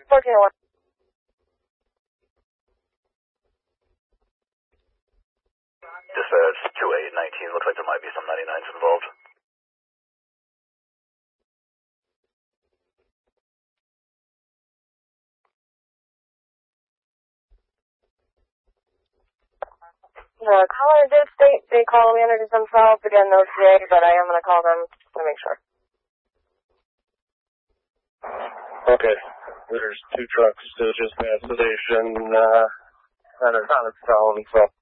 1401. Dispatch 2819, looks like there might be some 99s involved. Caller did state they call managers themselves, again, no CA, but I am going to call them to make sure. Okay, there's 2 trucks to just past the station, and it's on its own, so